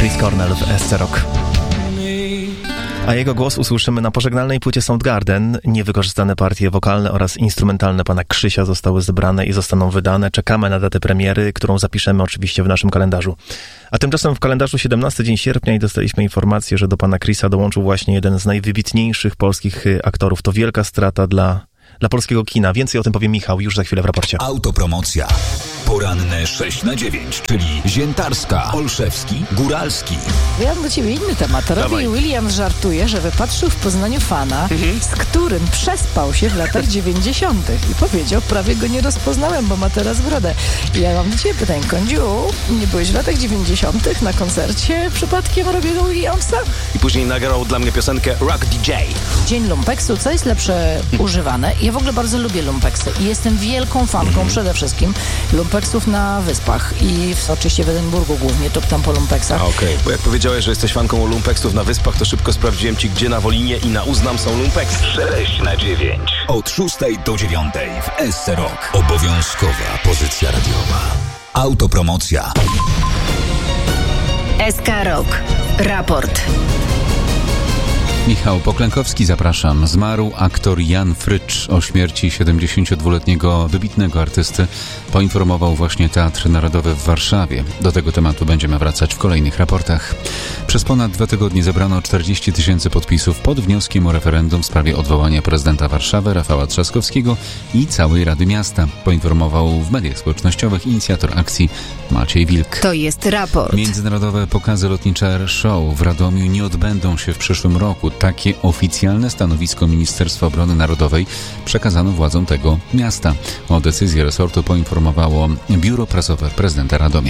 Chris Cornell w SC Rock. A jego głos usłyszymy na pożegnalnej płycie Soundgarden. Niewykorzystane partie wokalne oraz instrumentalne pana Krzysia zostały zebrane i zostaną wydane. Czekamy na datę premiery, którą zapiszemy oczywiście w naszym kalendarzu. A tymczasem w kalendarzu 17 dzień sierpnia i dostaliśmy informację, że do pana Chrisa dołączył właśnie jeden z najwybitniejszych polskich aktorów. To wielka strata dla polskiego kina. Więcej o tym powie Michał już za chwilę w raporcie. Autopromocja. Poranne 6-9, czyli Ziętarska, Olszewski, Góralski. Ja mam do ciebie inny temat. Robbie Williams żartuje, że wypatrzył w Poznaniu fana, z którym przespał się w latach 90. I powiedział, prawie go nie rozpoznałem, bo ma teraz brodę. I ja mam do ciebie pytanie, Kądziu, nie byłeś w latach 90. na koncercie przypadkiem Robbiego Williamsa? I później nagrał dla mnie piosenkę Rock DJ. Dzień lumpeksu, co jest lepsze używane? Ja w ogóle bardzo lubię lumpeksy i jestem wielką fanką przede wszystkim lumpeksów na Wyspach i oczywiście w Edynburgu głównie, to tam po lumpeksach. Okej, bo jak powiedziałeś, że jesteś fanką lumpeksów na Wyspach, to szybko sprawdziłem ci, gdzie na Wolinie i na Uznam są lumpeksy. 6-9. Od 6 do 9 w SC Rock. Obowiązkowa pozycja radiowa. Autopromocja. SK Rock. Raport. Michał Poklękowski, zapraszam. Zmarł aktor Jan Frycz. O śmierci 72-letniego wybitnego artysty poinformował właśnie Teatr Narodowy w Warszawie. Do tego tematu będziemy wracać w kolejnych raportach. Przez ponad 2 tygodnie zebrano 40 000 podpisów pod wnioskiem o referendum w sprawie odwołania prezydenta Warszawy Rafała Trzaskowskiego i całej Rady Miasta. Poinformował w mediach społecznościowych inicjator akcji Maciej Wilk. To jest raport. Międzynarodowe pokazy lotnicze Air Show w Radomiu nie odbędą się w przyszłym roku. Takie oficjalne stanowisko Ministerstwa Obrony Narodowej przekazano władzom tego miasta. O decyzji resortu poinformowało Biuro Prasowe prezydenta Radomia.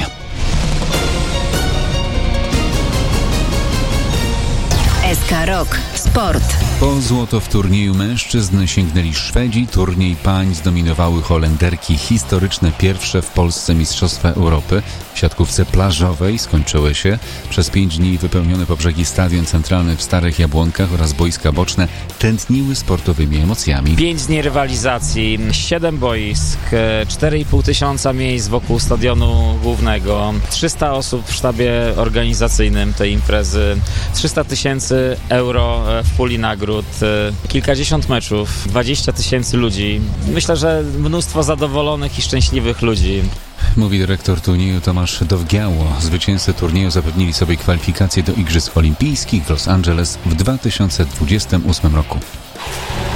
SK Rock. Sport. Po złoto w turnieju mężczyzn sięgnęli Szwedzi. Turniej pań zdominowały Holenderki. Historyczne pierwsze w Polsce Mistrzostwa Europy w siatkówce plażowej skończyły się. Przez 5 dni wypełnione po brzegi stadion centralny w Starych Jabłonkach oraz boiska boczne tętniły sportowymi emocjami. 5 dni rywalizacji, 7 boisk, 4,5 tysiąca miejsc wokół stadionu głównego, 300 osób w sztabie organizacyjnym tej imprezy, 300 000 euro w puli nagród, kilkadziesiąt meczów, 20 000 ludzi. Myślę, że mnóstwo zadowolonych i szczęśliwych ludzi. Mówi dyrektor turnieju Tomasz Dowgiało. Zwycięzcy turnieju zapewnili sobie kwalifikacje do Igrzysk Olimpijskich w Los Angeles w 2028 roku.